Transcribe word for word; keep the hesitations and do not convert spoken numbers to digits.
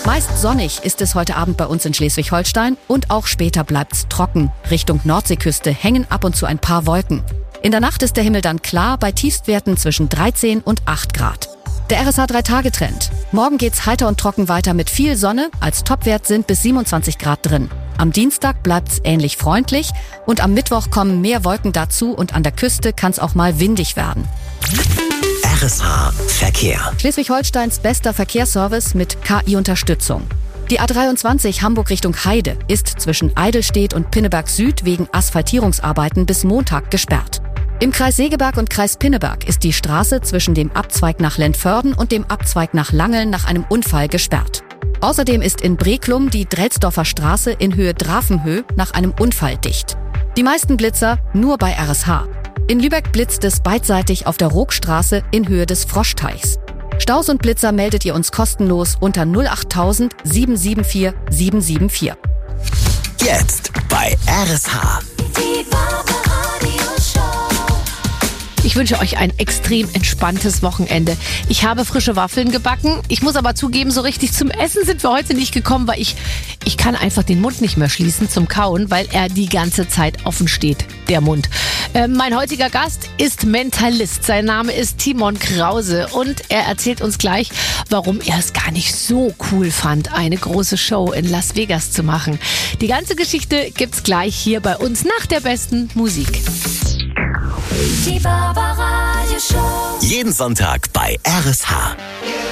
Meist sonnig ist es heute Abend bei uns in Schleswig-Holstein und auch später bleibt's trocken. Richtung Nordseeküste hängen ab und zu ein paar Wolken. In der Nacht ist der Himmel dann klar bei Tiefstwerten zwischen dreizehn und acht Grad. Der R S H drei Tage Trend. Morgen geht's heiter und trocken weiter mit viel Sonne. Als Topwert sind bis siebenundzwanzig Grad drin. Am Dienstag bleibt's ähnlich freundlich und am Mittwoch kommen mehr Wolken dazu und an der Küste kann's auch mal windig werden. R S H Verkehr. Schleswig-Holsteins bester Verkehrsservice mit K I-Unterstützung. Die A dreiundzwanzig Hamburg Richtung Heide ist zwischen Eidelstedt und Pinneberg Süd wegen Asphaltierungsarbeiten bis Montag gesperrt. Im Kreis Segeberg und Kreis Pinneberg ist die Straße zwischen dem Abzweig nach Lentförden und dem Abzweig nach Langeln nach einem Unfall gesperrt. Außerdem ist in Breklum die Drelsdorfer Straße in Höhe Drafenhöhe nach einem Unfall dicht. Die meisten Blitzer nur bei R S H. In Lübeck blitzt es beidseitig auf der Ruckstraße in Höhe des Froschteichs. Staus und Blitzer meldet ihr uns kostenlos unter null acht tausend sieben sieben vier sieben sieben vier. Jetzt bei R S H. Ich wünsche euch ein extrem entspanntes Wochenende. Ich habe frische Waffeln gebacken. Ich muss aber zugeben, so richtig zum Essen sind wir heute nicht gekommen, weil ich, ich kann einfach den Mund nicht mehr schließen zum Kauen, weil er die ganze Zeit offen steht, der Mund. Äh, mein heutiger Gast ist Mentalist. Sein Name ist Timon Krause und er erzählt uns gleich, warum er es gar nicht so cool fand, eine große Show in Las Vegas zu machen. Die ganze Geschichte gibt's gleich hier bei uns nach der besten Musik. Jeden Sonntag bei R S H.